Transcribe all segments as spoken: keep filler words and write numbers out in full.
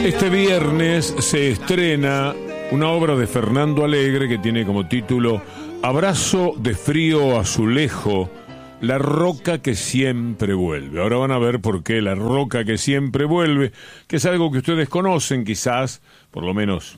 Este viernes se estrena una obra de Fernando Alegre que tiene como título Abrazo de frío azulejo, la roca que siempre vuelve. Ahora van a ver por qué la roca que siempre vuelve, que es algo que ustedes conocen quizás, por lo menos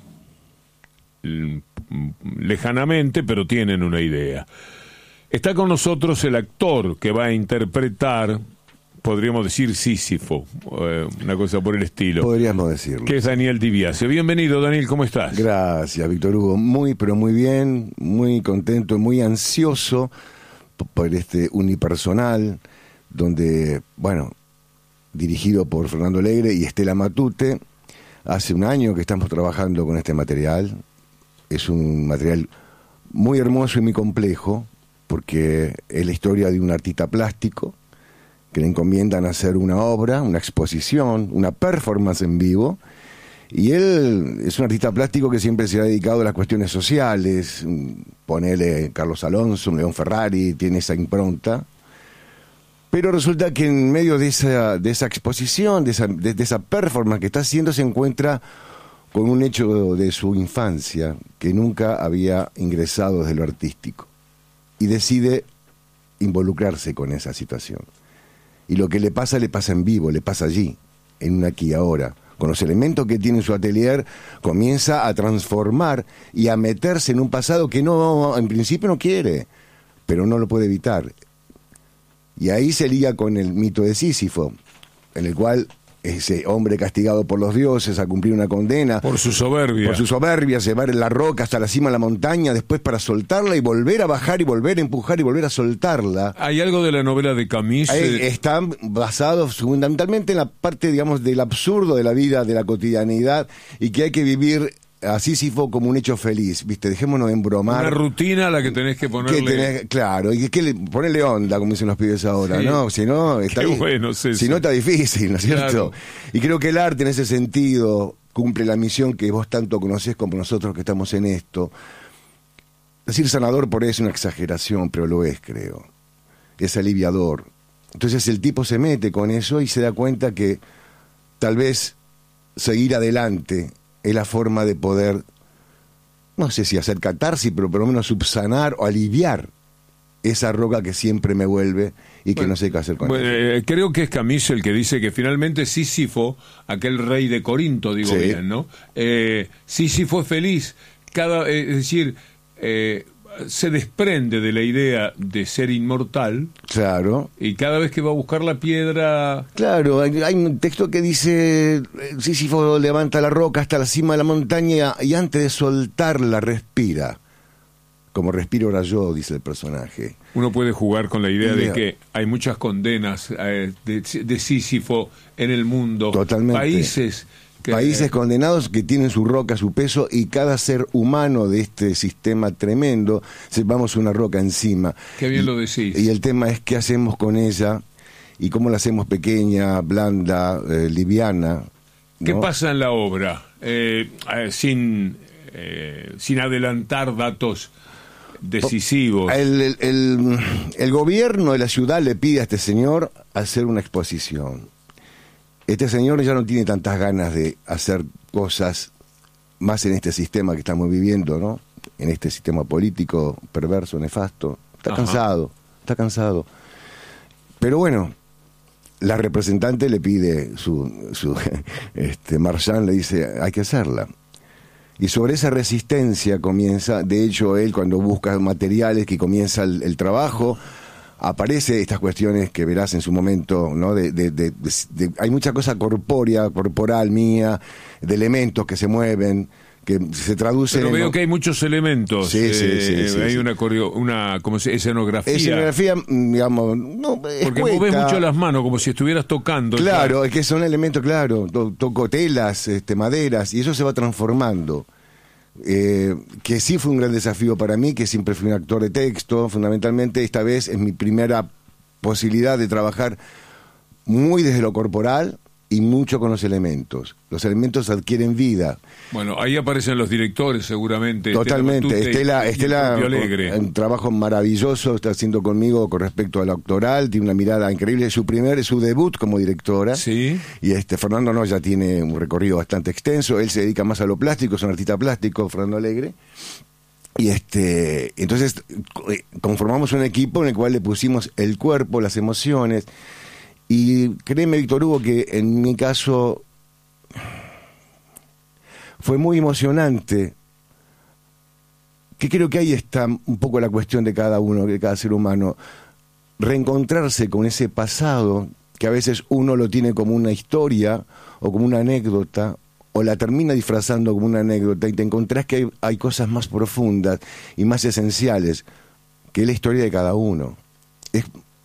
lejanamente, pero tienen una idea. Está con nosotros el actor que va a interpretar, podríamos decir Sísifo, eh, una cosa por el estilo. Podríamos decirlo. Que es Daniel Di Biase. Bienvenido, Daniel, ¿cómo estás? Gracias, Víctor Hugo. Muy, pero muy bien, muy contento, muy ansioso por este unipersonal, donde, bueno, dirigido por Fernando Alegre y Estela Matute. Hace un año que estamos trabajando con este material. Es un material muy hermoso y muy complejo, porque es la historia de un artista plástico que le encomiendan hacer una obra, una exposición, una performance en vivo, y él es un artista plástico que siempre se ha dedicado a las cuestiones sociales. Ponele Carlos Alonso, León Ferrari, tiene esa impronta, pero resulta que en medio de esa, de esa exposición, de esa, de, de esa performance que está haciendo, se encuentra con un hecho de su infancia que nunca había ingresado desde lo artístico, y decide involucrarse con esa situación. Y lo que le pasa, le pasa en vivo, le pasa allí, en un aquí y ahora. Con los elementos que tiene en su atelier, comienza a transformar y a meterse en un pasado que no, en principio no quiere, pero no lo puede evitar. Y ahí se liga con el mito de Sísifo, en el cual ese hombre castigado por los dioses a cumplir una condena. Por su soberbia. Por su soberbia, llevar la roca hasta la cima de la montaña, después para soltarla y volver a bajar y volver a empujar y volver a soltarla. ¿Hay algo de la novela de Camus? Eh, están basados fundamentalmente en la parte, digamos, del absurdo de la vida, de la cotidianidad, y que hay que vivir a Sísifo como un hecho feliz, ¿viste? Dejémonos de embromar. Una rutina a la que tenés que ponerle... Que tenés, claro, y que le, ponerle onda, como dicen los pibes ahora, sí. ¿No? Si no, está, Qué bueno, sí, si sí. no está difícil, ¿no es cierto? Claro. Y creo que el arte en ese sentido cumple la misión que vos tanto conocés como nosotros que estamos en esto. Decir sanador por ahí es una exageración, pero lo es, creo. Es aliviador. Entonces el tipo se mete con eso y se da cuenta que tal vez seguir adelante es la forma de poder, no sé si hacer catarsis, pero por lo menos subsanar o aliviar esa roca que siempre me vuelve y que bueno, no sé qué hacer con bueno, ella. Eh, creo que es Camus el que dice que finalmente Sísifo, aquel rey de Corinto, digo sí. bien, ¿no? Eh, Sísifo es feliz, cada, eh, es decir, eh, se desprende de la idea de ser inmortal. Claro. Y cada vez que va a buscar la piedra... Claro, hay, hay un texto que dice, Sísifo levanta la roca hasta la cima de la montaña y antes de soltarla respira. Como respiro ahora yo, dice el personaje. Uno puede jugar con la idea de que hay muchas condenas eh, de, de Sísifo en el mundo. Totalmente. Países... Que... Países condenados que tienen su roca, su peso, y cada ser humano de este sistema tremendo, llevamos una roca encima. Qué bien y, lo decís. Y el tema es qué hacemos con ella y cómo la hacemos pequeña, blanda, eh, liviana, ¿no? ¿Qué pasa en la obra? Eh, eh, sin, eh, sin adelantar datos decisivos. El, el, el, el gobierno de la ciudad le pide a este señor hacer una exposición. Este señor ya no tiene tantas ganas de hacer cosas más en este sistema que estamos viviendo, ¿no? En este sistema político perverso, nefasto. Está Ajá. cansado, está cansado. Pero bueno, la representante le pide, su, su este, Marchand le dice, hay que hacerla. Y sobre esa resistencia comienza, de hecho él cuando busca materiales que comienza el, el trabajo, aparece estas cuestiones que verás en su momento, ¿no? De, de, de, de, de, hay mucha cosa corpórea, corporal mía, de elementos que se mueven, que se traducen. Pero en, veo ¿no? que hay muchos elementos. Sí, sí, eh, sí, sí, hay sí. una coreo, una, como se, escenografía. Escenografía, digamos, no, porque mueves mucho las manos, como si estuvieras tocando. Claro, claro. Es que son elementos, claro, to, toco telas, este, maderas, y eso se va transformando. Eh, que sí fue un gran desafío para mí, que siempre fui un actor de texto, fundamentalmente esta vez es mi primera posibilidad de trabajar muy desde lo corporal, y mucho con los elementos. Los elementos adquieren vida. Bueno, ahí aparecen los directores seguramente. Totalmente. Estela, Batute Estela, y, Estela un trabajo maravilloso está haciendo conmigo con respecto a la doctoral, tiene una mirada increíble, es su primer, es su debut como directora. Sí. Y este Fernando no, ya tiene un recorrido bastante extenso, él se dedica más a lo plástico, es un artista plástico, Fernando Alegre. Y este, entonces conformamos un equipo en el cual le pusimos el cuerpo, las emociones. Y créeme, Víctor Hugo, que en mi caso fue muy emocionante, que creo que ahí está un poco la cuestión de cada uno, de cada ser humano, reencontrarse con ese pasado, que a veces uno lo tiene como una historia o como una anécdota, o la termina disfrazando como una anécdota, y te encontrás que hay, hay cosas más profundas y más esenciales, que es la historia de cada uno. Es,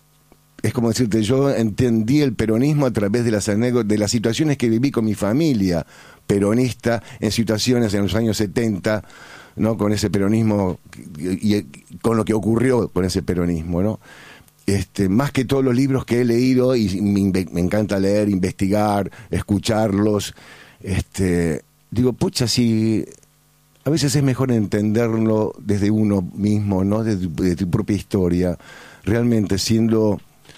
es como decirte, yo entendí el peronismo a través de las anécdotas, de las situaciones que viví con mi familia peronista, en situaciones en los años setenta, ¿no? Con ese peronismo y, y con lo que ocurrió con ese peronismo, ¿no? Este, más que todos los libros que he leído, y me, me encanta leer, investigar, escucharlos, este, digo, pucha, si a veces es mejor entenderlo desde uno mismo, ¿no? Desde, desde tu propia historia, realmente siendo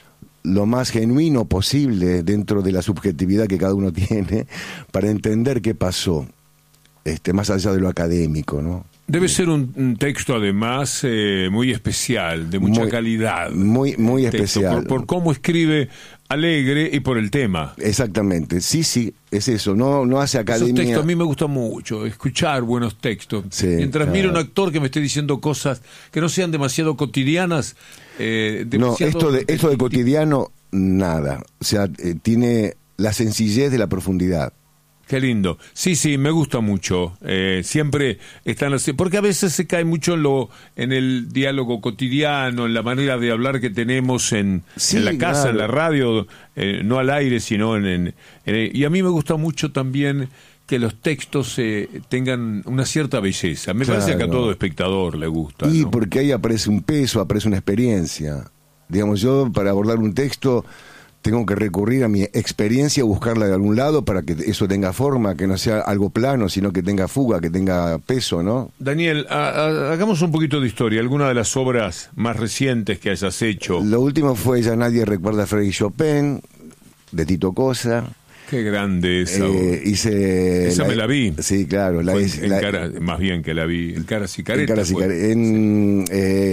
lo más genuino posible dentro de la subjetividad que cada uno tiene, para entender qué pasó, este, más allá de lo académico, ¿no? Debe ser un, un texto además eh, muy especial, de mucha muy, calidad. Muy, muy texto, especial. Por, por cómo escribe Alegre y por el tema. Exactamente, sí, sí, es eso, no, no hace academia. Esos textos a mí me gusta mucho, escuchar buenos textos. Sí, Mientras claro. miro un actor que me esté diciendo cosas que no sean demasiado cotidianas. Eh, demasiado no, esto de, esto de cotidiano, nada. O sea, eh, tiene la sencillez de la profundidad. Qué lindo. Sí, sí, me gusta mucho. Eh, siempre están así, porque a veces se cae mucho en lo, en el diálogo cotidiano, en la manera de hablar que tenemos en, sí, en la casa, claro. en la radio, eh, no al aire, sino en, en, en... Y a mí me gusta mucho también que los textos eh, tengan una cierta belleza. Me claro. parece que a todo espectador le gusta. Y ¿no? porque ahí aparece un peso, aparece una experiencia. Digamos, yo para abordar un texto tengo que recurrir a mi experiencia, buscarla de algún lado para que eso tenga forma, que no sea algo plano, sino que tenga fuga, que tenga peso, ¿no? Daniel, a, a, hagamos un poquito de historia. ¿Alguna de las obras más recientes que hayas hecho? Lo último fue Ya nadie recuerda a Freddy Chopin, de Tito Cosa. Qué grande esa. Eh, hice esa la, me la vi. Sí, claro. La, en, en la, cara, más bien que la vi. En Caras y Caretas. En Caras y Caretas. En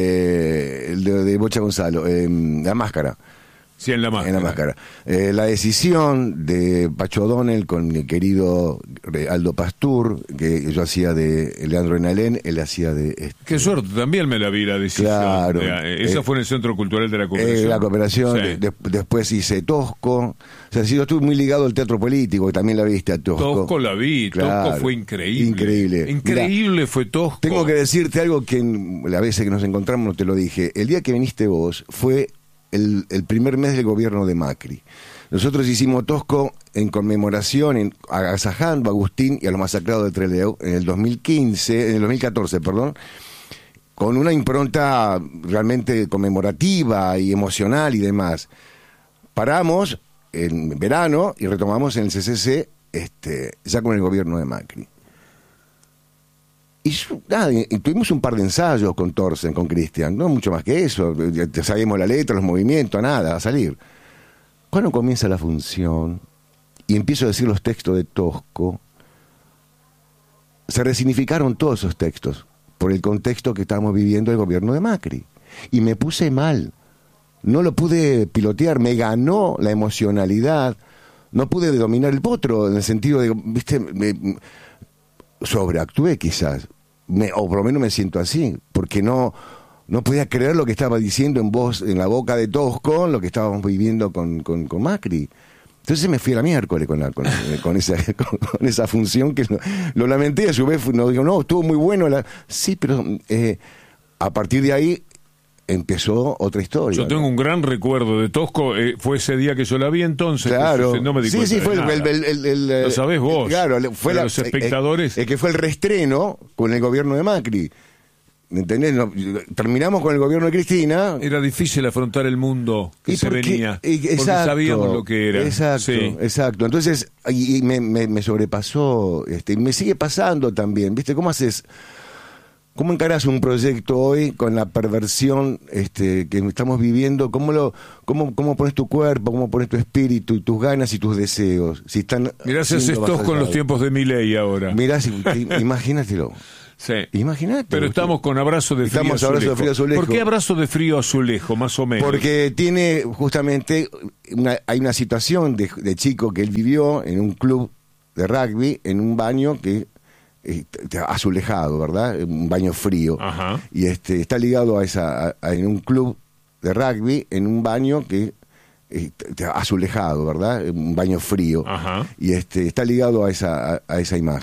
eh, el de, de Bocha Gonzalo, en La Máscara. Sí, en La Máscara. En La Máscara. Eh, la decisión de Pacho O'Donnell con mi querido Aldo Pastur, que yo hacía de Leandro Enalén, él hacía de... Este, Qué suerte, también me la vi la decisión. Claro. De, esa eh, fue en el Centro Cultural de la Eh, Cooperación. la Cooperación, sí. de, de, después hice Tosco. O sea, sí, yo estuve muy ligado al teatro político, que también la viste a Tosco. Tosco la vi, claro. Tosco fue increíble. Increíble. Increíble Mirá, fue Tosco. Tengo que decirte algo que la vez que nos encontramos no te lo dije. El día que viniste vos fue el, el primer mes del gobierno de Macri. Nosotros hicimos Tosco en conmemoración, en, agasajando a Agustín y a los masacrados de Trelew en el dos mil quince, en el dos mil catorce, perdón, con una impronta realmente conmemorativa y emocional y demás. Paramos en verano y retomamos en el C C C este, ya con el gobierno de Macri. Y nada, y tuvimos un par de ensayos con Thorsen, con Cristian, no mucho más que eso, ya sabíamos la letra, los movimientos, nada, a salir. Cuando comienza la función y empiezo a decir los textos de Tosco, se resignificaron todos esos textos por el contexto que estábamos viviendo el gobierno de Macri. Y me puse mal, no lo pude pilotear, me ganó la emocionalidad, no pude dominar el potro, en el sentido de, viste, me, sobreactué quizás, me, o por lo menos me siento así, porque no... No podía creer lo que estaba diciendo en voz, en la boca de Tosco, lo que estábamos viviendo con, con, con Macri. Entonces me fui a la miércoles con, la, con, con, esa, con, con esa función que lo, lo lamenté. A su vez, no digo, no, estuvo muy bueno. La... Sí, pero eh, a partir de ahí empezó otra historia. Yo tengo, ¿no?, un gran recuerdo de Tosco. Eh, fue ese día que yo la vi, entonces. Claro. Entonces, no me di sí, cuenta sí, fue de el, el, el, el, el. Lo sabés vos. Claro, fue la, los espectadores. Es, es que fue el reestreno con el gobierno de Macri. ¿entendés? No, terminamos con el gobierno de Cristina. Era difícil afrontar el mundo que y se porque, venía, y, porque exacto, sabíamos lo que era. Exacto, sí. exacto. Entonces, y, y me, me, me sobrepasó, este, y me sigue pasando también, ¿viste? ¿Cómo haces, cómo encarás un proyecto hoy con la perversión este, que estamos viviendo? ¿Cómo, lo, cómo, ¿Cómo pones tu cuerpo, cómo pones tu espíritu, tus ganas y tus deseos? Si están Mirá si haces tos con los tiempos de Milei ahora. Mirá, si, imagínatelo. Sí. Imagínate. Pero estamos con abrazo de frío estamos azulejo. Abrazo de frío azulejo. ¿Por qué abrazo de frío azulejo, más o menos? Porque tiene justamente, una, hay una situación de, de chico que él vivió en un club de rugby, en un baño que eh, azulejado, ¿verdad? Un baño frío. Ajá. Y este está ligado a esa, a, a, en un club de rugby, en un baño que eh, azulejado, ¿verdad? Un baño frío. Ajá. Y este está ligado a esa, a, a esa imagen.